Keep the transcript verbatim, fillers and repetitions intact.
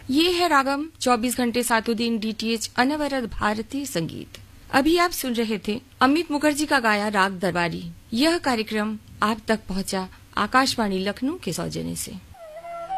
ये है रागम चौबीस घंटे सातों दिन डीटीएच अनवरत भारतीय संगीत। अभी आप सुन रहे थे अमित मुखर्जी का गाया राग दरबारी। यह कार्यक्रम आप तक पहुंचा आकाशवाणी लखनऊ के सौजन्य से।